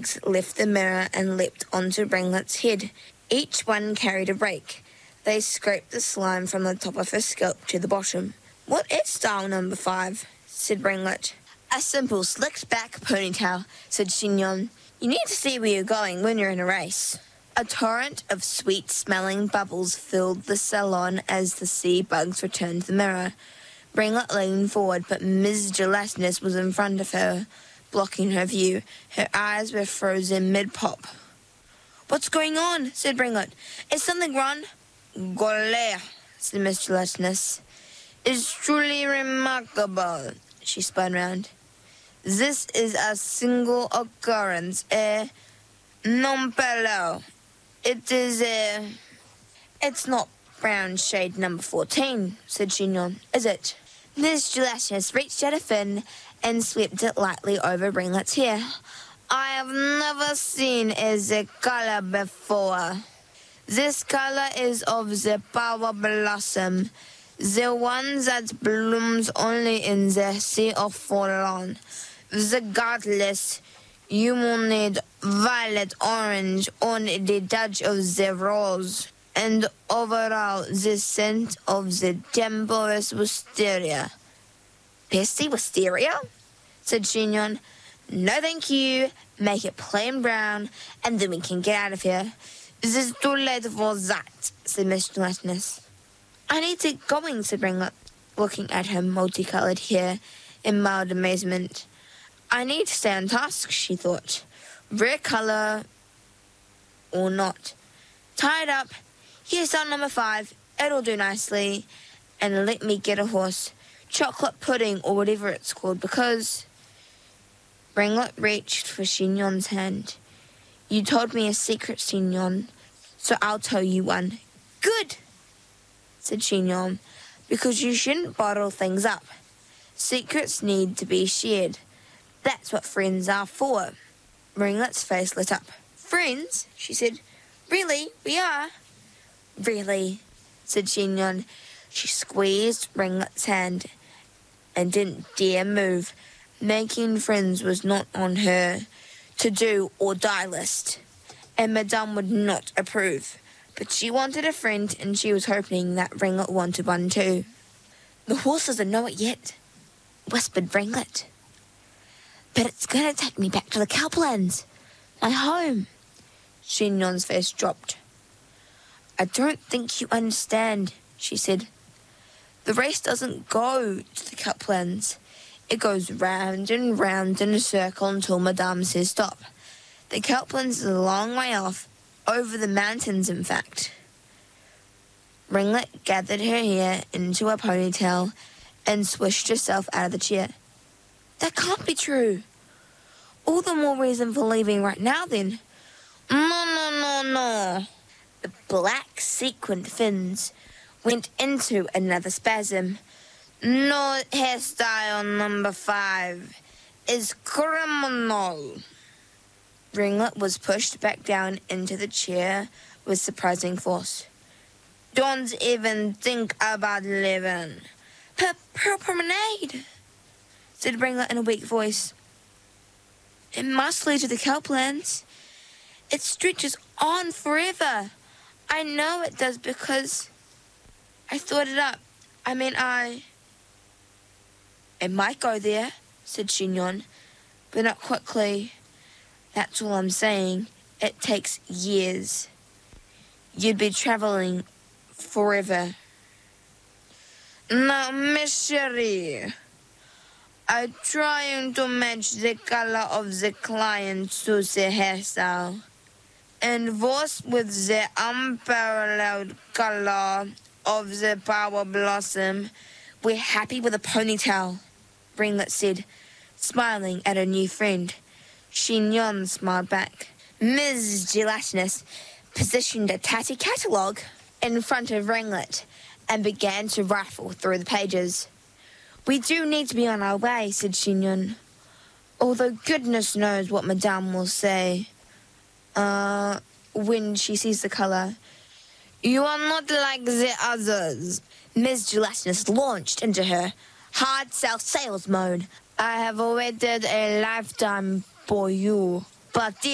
bugs left the mirror and leapt onto Ringlet's head. Each one carried a rake. They scraped the slime from the top of her scalp to the bottom. "What is style number 5?" said Ringlet. "A simple slicked-back ponytail," said Chignon. "You need to see where you're going when you're in a race." A torrent of sweet-smelling bubbles filled the salon as the sea bugs returned to the mirror. Ringlet leaned forward, but Ms. Gelatinous was in front of her, blocking her view. Her eyes were frozen mid-pop. "What's going on?" said Ringlet. "Is something wrong?" "Golly," said Ms. Gelatinous. "It's truly remarkable." She spun round. "This is a single occurrence, non parallel. It is It's not brown shade number 14, said Chignon, is it?" Ms. Gelatinous reached out a fin and swept it lightly over Ringlet's hair. "I have never seen a color before. This color is of the power blossom, the one that blooms only in the sea of Forlorn. The godless, you will need violet orange on the touch of the rose, and overall the scent of the temporous wisteria." "Pesty wisteria?" said Chignon. "No, thank you. Make it plain brown, and then we can get out of here." "It is too late for that," said Miss Gelatinous. "I need to get going," said Ringlet, looking at her multicoloured hair in mild amazement. "I need to stay on task," she thought. "Rare colour or not. Tied up. Here's style number 5. It'll do nicely. And let me get a horse. Chocolate pudding or whatever it's called, because..." Ringlet reached for Chignon's hand. "You told me a secret, Chignon, so I'll tell you one." "Good," said Chignon, "because you shouldn't bottle things up. Secrets need to be shared. That's what friends are for." Ringlet's face lit up. "Friends?" she said. "Really? We are?" "Really," said Chignon. She squeezed Ringlet's hand and didn't dare move. Making friends was not on her to-do-or-die list, and Madame would not approve. But she wanted a friend, and she was hoping that Ringlet wanted one too. "The horse doesn't know it yet," whispered Ringlet. "But it's going to take me back to the Cowlands, my home." Chignon's face dropped. "I don't think you understand," she said. "The race doesn't go to the Cowlands. It goes round and round in a circle until Madame says stop. The Cowlands is a long way off, over the mountains, in fact." Ringlet gathered her hair into a ponytail and swished herself out of the chair. "That can't be true." "All the more reason for leaving right now, then." No. The black sequined fins went into another spasm. "No, hairstyle number 5 is criminal." Ringlet was pushed back down into the chair with surprising force. "Don't even think about living." Pearl Promenade," said Ringlet in a weak voice. "It must lead to the Cowlands. It stretches on forever. I know it does because I thought it up. It might go there," said Chignon, "but not quickly. That's all I'm saying. It takes years. You'd be travelling forever." "Now, Miss Cherie, I'm trying to match the color of the client to the hairstyle, and voice with the unparalleled color of the power blossom." "We're happy with a ponytail," Ringlet said, smiling at her new friend. Chignon smiled back. Ms. Gelatinous positioned a tatty catalogue in front of Ringlet and began to rifle through the pages. "We do need to be on our way," said Chignon, "although goodness knows what Madame will say when she sees the colour." "You are not like the others." Ms. Gelatinous launched into her hard sales mode. "I have waited a lifetime for you, but